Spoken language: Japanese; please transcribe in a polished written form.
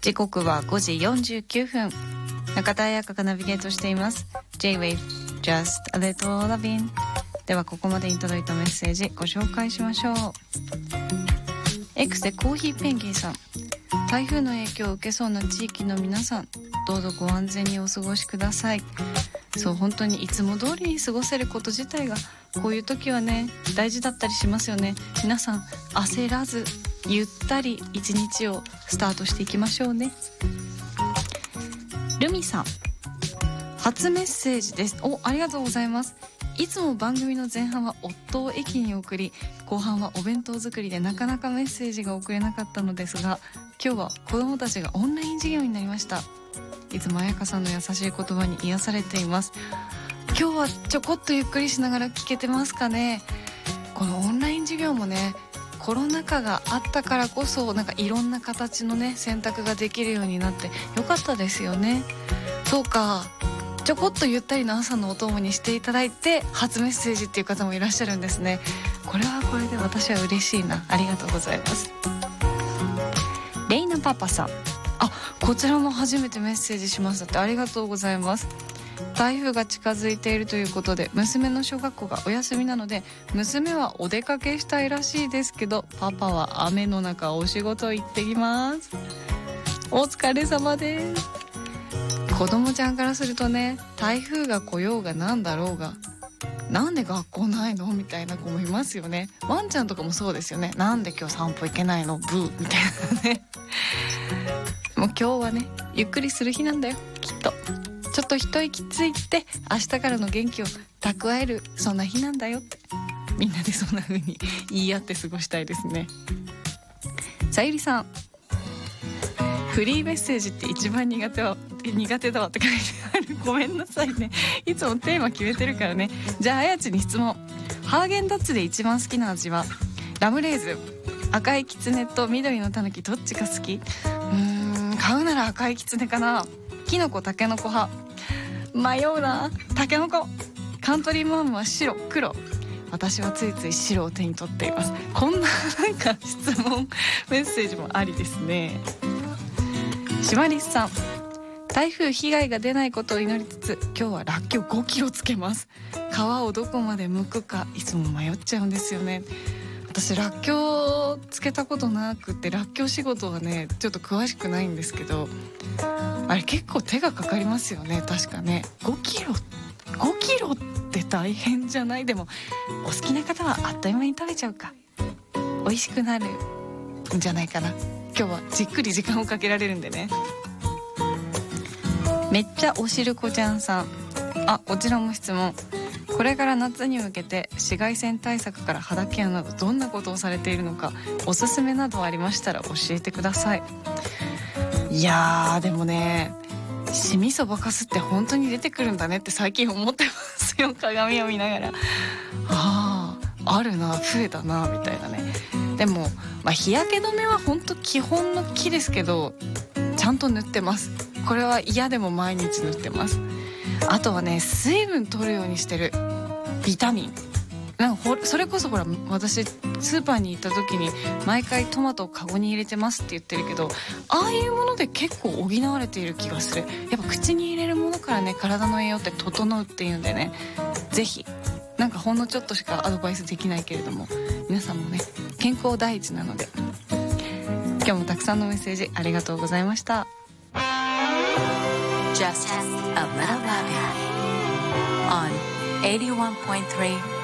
時刻は5時49分。中田彩香がナビゲートしています J-Wave Just a Little Lovin'。 ではここまでに届いたメッセージご紹介しましょう。 X でコーヒーペンギンさん、台風の影響を受けそうな地域の皆さん、どうぞご安全にお過ごしください。そう、本当にいつも通りに過ごせること自体がこういう時はね大事だったりしますよね。皆さん焦らずゆったり一日をスタートしていきましょうね。ルミさん、初メッセージです。ありがとうございます。いつも番組の前半は夫を駅に送り、後半はお弁当作りでなかなかメッセージが送れなかったのですが、今日は子どもたちがオンライン授業になりました。いつも彩香さんの優しい言葉に癒されています。今日はちょこっとゆっくりしながら聞けてますかね。このオンライン授業もね、コロナ禍があったからこそなんかいろんな形のね選択ができるようになってよかったですよね。そうか、ちょこっとゆったりの朝のお供にしていただいて初メッセージっていう方もいらっしゃるんですね。これはこれで私は嬉しいな。ありがとうございます。レイナパパさん、こちらも初めてメッセージしましたって、ありがとうございます。台風が近づいているということで娘の小学校がお休みなので、娘はお出かけしたいらしいですけど、パパは雨の中お仕事行ってきます。お疲れ様です。子供ちゃんからするとね、台風が来ようがなんだろうが、なんで学校ないのみたいな子もいますよね。ワンちゃんとかもそうですよね。なんで今日散歩行けないのブーみたいなね。もう今日はねゆっくりする日なんだよきっと。ちょっと一息ついて明日からの元気を蓄える、そんな日なんだよって、みんなでそんな風に言い合って過ごしたいですね。さゆりさん、フリーメッセージって一番苦手だわって書いてある。ごめんなさいね、いつもテーマ決めてるからね。じゃああやちに質問。ハーゲンダッツで一番好きな味はラムレーズン、赤いキツネと緑のタヌキ、どっちが好き？買うなら赤いキツネかな。キノコタケノコ派。迷うな。タケノコ。カントリーマームは白黒。私はついつい白を手に取っています。こんななんか質問メッセージもありですね。シマリスさん、台風被害が出ないことを祈りつつ今日はらっきょう5キロつけます。皮をどこまで剥くかいつも迷っちゃうんですよね。私らっきょうつけたことなくて、らっきょう仕事はねちょっと詳しくないんですけど、あれ結構手がかかりますよね。確かね5キロって大変じゃない？でもお好きな方はあっという間に食べちゃうか、美味しくなるんじゃないかな。今日はじっくり時間をかけられるんでね。めっちゃおしるこちゃんさん、こちらも質問。これから夏に向けて紫外線対策から肌ケアなどどんなことをされているのか、おすすめなどありましたら教えてください。いやーでもね、シミそばかすって本当に出てくるんだねって最近思ってますよ。鏡を見ながらあるな、増えたなみたいなね。でも、日焼け止めは本当基本の木ですけどちゃんと塗ってます。これは嫌でも毎日塗ってます。あとはね、水分取るようにしてる。ビタミンなんかそれこそほら私スーパーに行った時に毎回トマトをカゴに入れてますって言ってるけど、ああいうもので結構補われている気がする。やっぱ口に入れるものからね体の栄養って整うっていうんでね、ぜひなんかほんのちょっとしかアドバイスできないけれども、皆さんもね健康第一なので。今日もたくさんのメッセージありがとうございました。 Just a little loving on 81.3